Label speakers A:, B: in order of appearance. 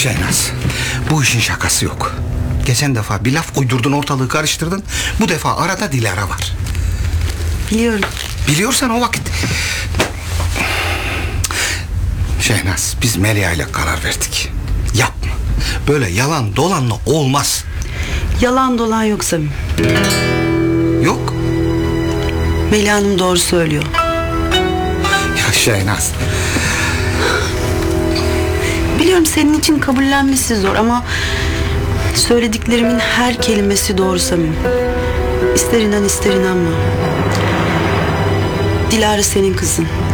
A: Şehnaz, bu işin şakası yok. Geçen defa bir laf uydurdun, ortalığı karıştırdın. Bu defa arada Dilara var.
B: Biliyorum.
A: Biliyorsan o vakit. Şehnaz, biz Melia ile karar verdik. Yapma. Böyle yalan dolanla olmaz.
B: Yalan dolan yok Samim.
A: Yok.
B: Melia Hanım doğru söylüyor.
A: Ya Şehnaz.
B: Biliyorum senin için kabullenmesi zor ama söylediklerimin her kelimesi doğru Samim. İster inan ister inanma. Dilara senin kızın.